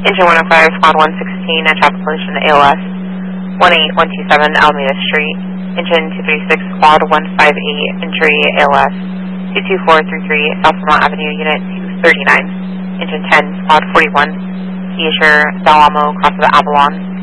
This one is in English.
Engine 105, Squad 116 at traffic collision ALS 18127 Alameda Street. Engine 236, Squad 158, entry ALS 22433 South Vermont Avenue, Unit 239. Engine 10, Squad 41, Seizure, Dalamo, cross of the Avalon